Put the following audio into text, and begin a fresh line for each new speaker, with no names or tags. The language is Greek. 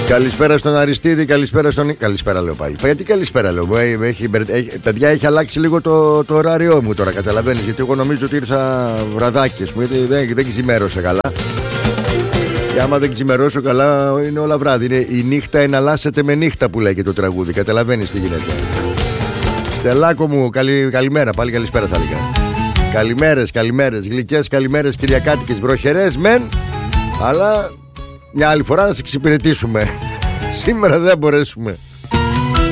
Καλησπέρα στον Αριστίδη, καλησπέρα στον. Καλησπέρα λέω πάλι. Γιατί καλησπέρα λέω. Παιδιά, έχει αλλάξει λίγο το ωράριό μου τώρα, καταλαβαίνεις. Γιατί εγώ νομίζω ότι ήρθα βραδάκες μου, γιατί δεν ξημέρωσα καλά. Και άμα δεν ξημερώσω καλά, είναι όλα βράδυ. Είναι η νύχτα εναλλάσσεται με νύχτα που λέει και το τραγούδι. Καταλαβαίνεις τι γίνεται. Στελάκο μου, καλημέρα, πάλι καλησπέρα θα έλεγα. Καλημέρες, γλυκές καλημέρες κυριακάτικες, βροχερές μεν, αλλά μια άλλη φορά να σε εξυπηρετήσουμε. Σήμερα δεν μπορέσουμε.